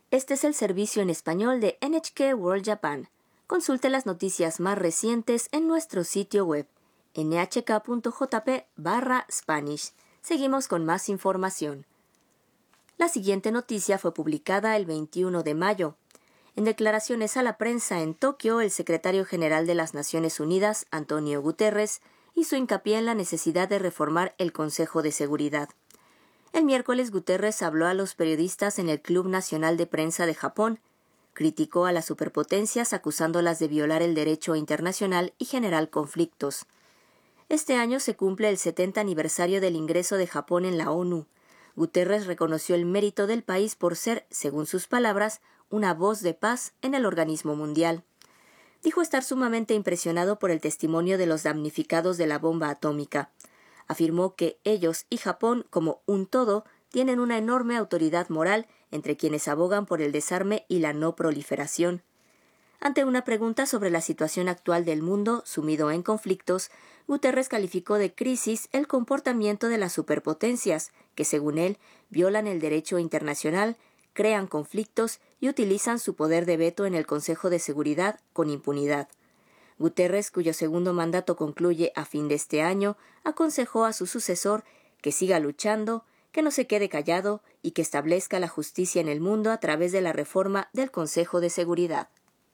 Este es el servicio en español de NHK World Japan. Consulte las noticias más recientes en nuestro sitio web nhk.jp/Spanish. Seguimos con más información. La siguiente noticia fue publicada el 21 de mayo. En declaraciones a la prensa en Tokio, el secretario general de las Naciones Unidas, Antonio Guterres, hizo hincapié en la necesidad de reformar el Consejo de Seguridad. El miércoles, Guterres habló a los periodistas en el Club Nacional de Prensa de Japón. Criticó a las superpotencias acusándolas de violar el derecho internacional y generar conflictos. Este año se cumple el 70 aniversario del ingreso de Japón en la ONU. Guterres reconoció el mérito del país por ser, según sus palabras, una voz de paz en el organismo mundial. Dijo estar sumamente impresionado por el testimonio de los damnificados de la bomba atómica. Afirmó que ellos y Japón, como un todo, tienen una enorme autoridad moral entre quienes abogan por el desarme y la no proliferación. Ante una pregunta sobre la situación actual del mundo sumido en conflictos, Guterres calificó de crisis el comportamiento de las superpotencias, que según él violan el derecho internacional, crean conflictos y utilizan su poder de veto en el Consejo de Seguridad con impunidad. Guterres, cuyo segundo mandato concluye a fin de este año, aconsejó a su sucesor que siga luchando, que no se quede callado y que establezca la justicia en el mundo a través de la reforma del Consejo de Seguridad.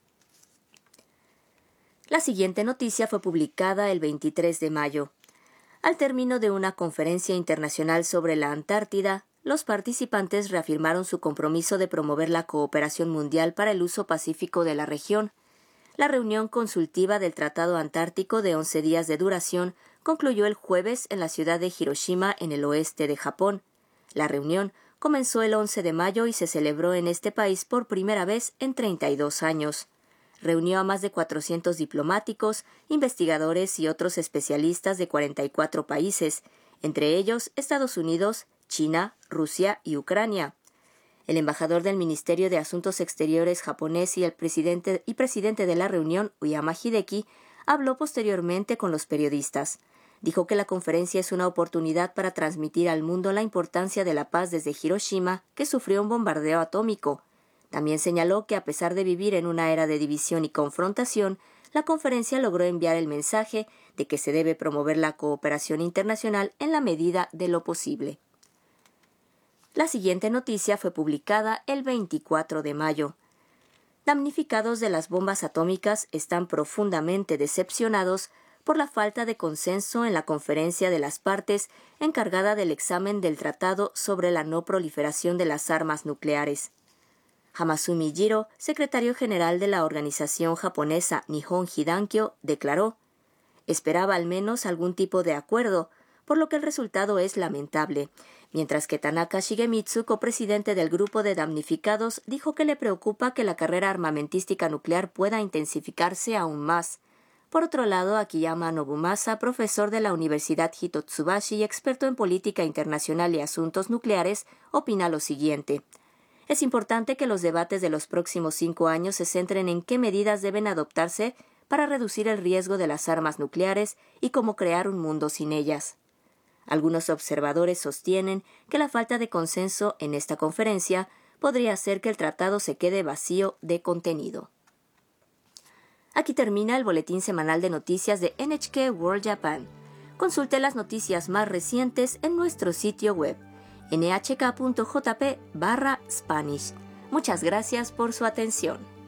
La siguiente noticia fue publicada el 23 de mayo. Al término de una conferencia internacional sobre la Antártida, los participantes reafirmaron su compromiso de promover la cooperación mundial para el uso pacífico de la región. La reunión consultiva del Tratado Antártico de 11 días de duración concluyó el jueves en la ciudad de Hiroshima, en el oeste de Japón. La reunión comenzó el 11 de mayo y se celebró en este país por primera vez en 32 años. Reunió a más de 400 diplomáticos, investigadores y otros especialistas de 44 países, entre ellos Estados Unidos, China, Rusia y Ucrania. El embajador del Ministerio de Asuntos Exteriores japonés y el presidente de la reunión, Uyama Hideki, habló posteriormente con los periodistas. Dijo que la conferencia es una oportunidad para transmitir al mundo la importancia de la paz desde Hiroshima, que sufrió un bombardeo atómico. También señaló que a pesar de vivir en una era de división y confrontación, la conferencia logró enviar el mensaje de que se debe promover la cooperación internacional en la medida de lo posible. La siguiente noticia fue publicada el 24 de mayo. Damnificados de las bombas atómicas están profundamente decepcionados por la falta de consenso en la conferencia de las partes encargada del examen del Tratado sobre la no proliferación de las armas nucleares. Hamasumi Jiro, secretario general de la organización japonesa Nihon Hidankyo, declaró: «Esperaba al menos algún tipo de acuerdo, por lo que el resultado es lamentable», mientras que Tanaka Shigemitsu, copresidente del grupo de damnificados, dijo que le preocupa que la carrera armamentística nuclear pueda intensificarse aún más. Por otro lado, Akiyama Nobumasa, profesor de la Universidad Hitotsubashi y experto en política internacional y asuntos nucleares, opina lo siguiente: «Es importante que los debates de los próximos 5 años se centren en qué medidas deben adoptarse para reducir el riesgo de las armas nucleares y cómo crear un mundo sin ellas». Algunos observadores sostienen que la falta de consenso en esta conferencia podría hacer que el tratado se quede vacío de contenido. Aquí termina el boletín semanal de noticias de NHK World Japan. Consulte las noticias más recientes en nuestro sitio web nhk.jp/Spanish. Muchas gracias por su atención.